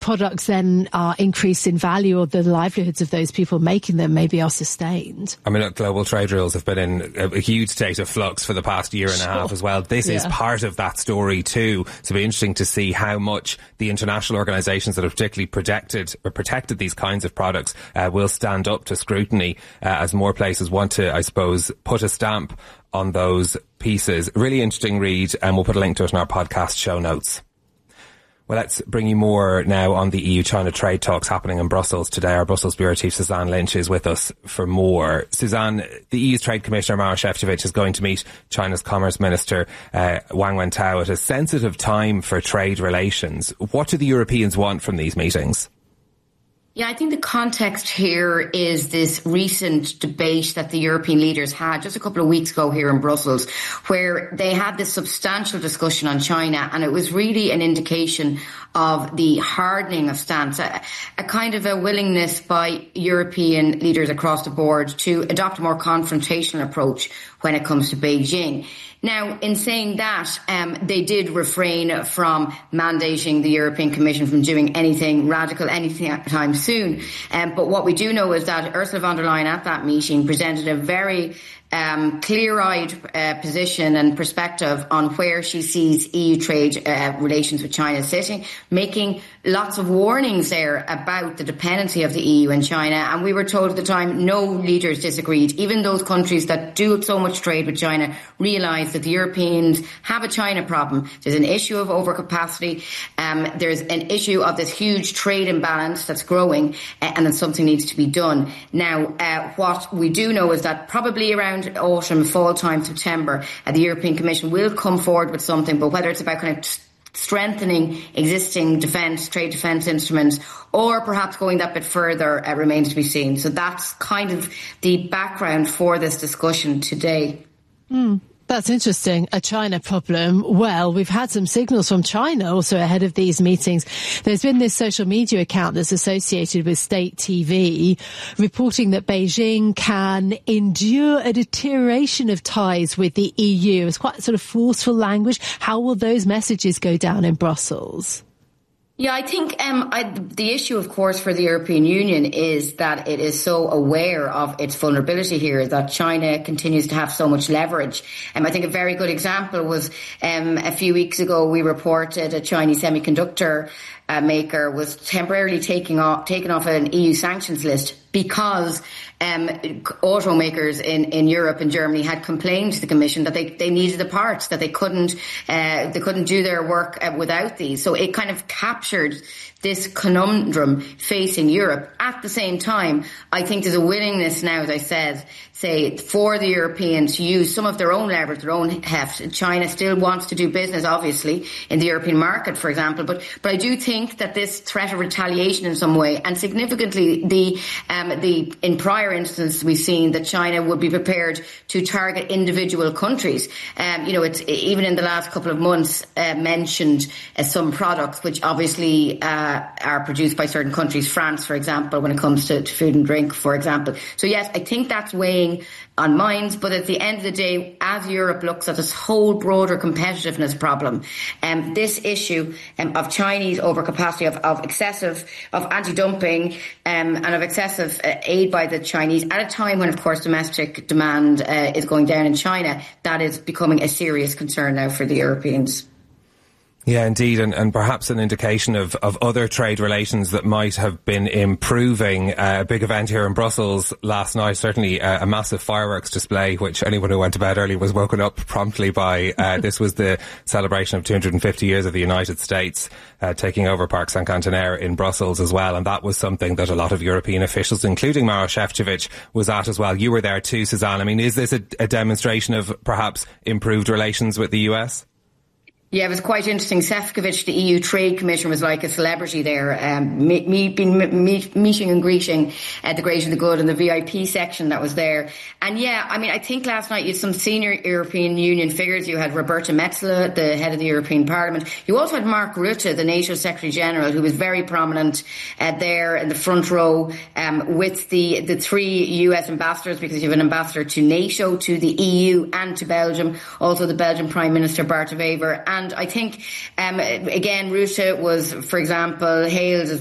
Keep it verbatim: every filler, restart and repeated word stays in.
products then are increased in value, or the livelihoods of those people making them maybe are sustained. I mean, look, global trade rules have been in a, a huge state of flux for the past year and sure. a half as well. This yeah. is part of that story too. So it'll be interesting to see how much the international organisations that have particularly protected or protected these kinds of products uh, will stand up to scrutiny uh, as more places want to, I suppose, put a stamp on those pieces. Really interesting read, and we'll put a link to it in our podcast show notes. Well, let's bring you more now on the E U-China trade talks happening in Brussels today. Our Brussels Bureau Chief Suzanne Lynch is with us for more. Suzanne, the E U's Trade Commissioner Maroš Šefčovič is going to meet China's Commerce Minister uh, Wang Wentao at a sensitive time for trade relations. What do the Europeans want from these meetings? Yeah, I think the context here is this recent debate that the European leaders had just a couple of weeks ago here in Brussels, where they had this substantial discussion on China, and it was really an indication of the hardening of stance, a, a kind of a willingness by European leaders across the board to adopt a more confrontational approach when it comes to Beijing. Now, in saying that, um, they did refrain from mandating the European Commission from doing anything radical anytime soon. Um, but what we do know is that Ursula von der Leyen at that meeting presented a very Um, clear-eyed uh, position and perspective on where she sees E U trade uh, relations with China sitting, making lots of warnings there about the dependency of the E U and China. And we were told at the time no leaders disagreed. Even those countries that do so much trade with China realise that the Europeans have a China problem. There's an issue of overcapacity. Um, there's an issue of this huge trade imbalance that's growing, uh, and that something needs to be done. Now, uh, what we do know is that probably around autumn, fall time, September, uh, the European Commission will come forward with something, but whether it's about kind of strengthening existing defence, trade defence instruments, or perhaps going that bit further uh, remains to be seen. So that's kind of the background for this discussion today. Mm. That's interesting. A China problem. Well, we've had some signals from China also ahead of these meetings. There's been this social media account that's associated with state T V reporting that Beijing can endure a deterioration of ties with the E U. It's quite sort of forceful language. How will those messages go down in Brussels? Yeah, I think um, I, the issue, of course, for the European Union is that it is so aware of its vulnerability here, that China continues to have so much leverage. And um, I think a very good example was um, a few weeks ago we reported a Chinese semiconductor uh, maker was temporarily taking off, taken off an E U sanctions list because um, automakers in, in Europe and Germany had complained to the Commission that they, they needed the parts, that they couldn't uh, they couldn't do their work uh, without these. So it kind of captured this conundrum facing Europe. At the same time, I think there's a willingness now, as I said, say, for the Europeans to use some of their own leverage, their own heft. China still wants to do business, obviously, in the European market, for example. But but I do think that this threat of retaliation in some way, and significantly, the um, the in prior instances we've seen that China would be prepared to target individual countries. Um, you know, it's even in the last couple of months uh, mentioned uh, some products which obviously uh, are produced by certain countries, France, for example, when it comes to, to food and drink, for example. So yes, I think that's weighing on minds, but at the end of the day, as Europe looks at this whole broader competitiveness problem, um, this issue um, of Chinese overcapacity, of, of excessive, of anti-dumping um, and of excessive uh, aid by the Chinese at a time when, of course, domestic demand uh, is going down in China, that is becoming a serious concern now for the Europeans. Yeah, indeed, and, and perhaps an indication of, of other trade relations that might have been improving. Uh, a big event here in Brussels last night, certainly uh, a massive fireworks display, which anyone who went to bed early was woken up promptly by. Uh, this was the celebration of two hundred fifty years of the United States uh, taking over Parc Cinquantenaire in Brussels as well, and that was something that a lot of European officials, including Maroš Šefčovič, was at as well. You were there too, Suzanne. I mean, is this a, a demonstration of perhaps improved relations with the U S? Yeah, it was quite interesting. Šefčovič, the E U Trade Commissioner, was like a celebrity there, um, me, me, been meet, meeting and greeting uh, the great and the good in the V I P section that was there. And yeah, I mean, I think last night you had some senior European Union figures. You had Roberta Metsola, the head of the European Parliament. You also had Mark Rutte, the NATO Secretary General, who was very prominent uh, there in the front row um, with the, the three U S ambassadors, because you have an ambassador to NATO, to the E U and to Belgium. Also the Belgian Prime Minister Bart de Wever and And I think, um, again, Ruta was, for example, hailed as